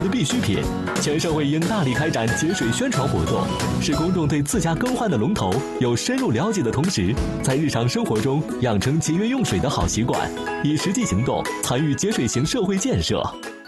必需品。全社会应大力开展节水宣传活动，使公众对自家更换的龙头有深入了解的同时，在日常生活中养成节约用水的好习惯，以实际行动参与节水型社会建设。